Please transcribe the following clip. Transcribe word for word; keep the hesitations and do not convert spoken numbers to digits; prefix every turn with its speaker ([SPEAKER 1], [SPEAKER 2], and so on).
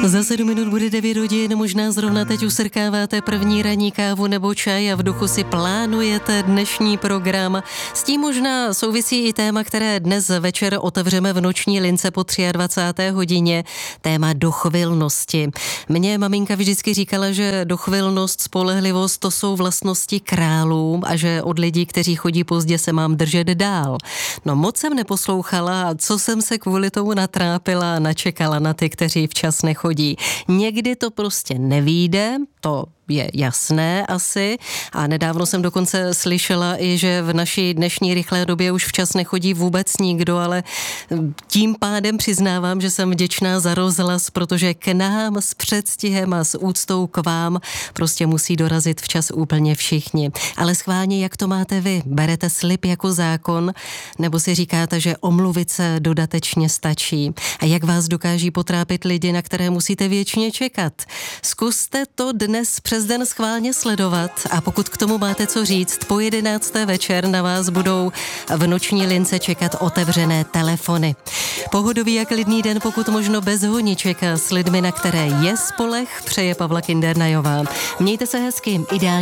[SPEAKER 1] Za sedm minut bude devět hodin, možná zrovna teď usrkáváte první ranní kávu nebo čaj a v duchu si plánujete dnešní program. S tím možná souvisí i téma, které dnes večer otevřeme v noční lince po dvacáté třetí hodině, téma dochvilnosti. Mně maminka vždycky říkala, že dochvilnost, spolehlivost, to jsou vlastnosti králů a že od lidí, kteří chodí pozdě, se mám držet dál. No moc jsem neposlouchala a co jsem se kvůli tomu natrápila a načekala na ty, kteří včas nechodí. Někdy to prostě nevyjde, to je jasné asi a nedávno jsem dokonce slyšela i, že v naší dnešní rychlé době už včas nechodí vůbec nikdo, ale tím pádem přiznávám, že jsem vděčná za rozhlas, protože k nám s předstihem a s úctou k vám prostě musí dorazit včas úplně všichni. Ale schválně, jak to máte vy? Berete slib jako zákon, nebo si říkáte, že omluvit se dodatečně stačí? A jak vás dokáží potrápit lidi, na které musíte věčně čekat? Zkuste to dnes přes den schválně sledovat a pokud k tomu máte co říct, po jedenácté večer na vás budou v noční lince čekat otevřené telefony. Pohodový a klidný den, pokud možno bez honiček s lidmi, na které je spoleh, přeje Pavla Kindernajová. Mějte se hezky, ideálně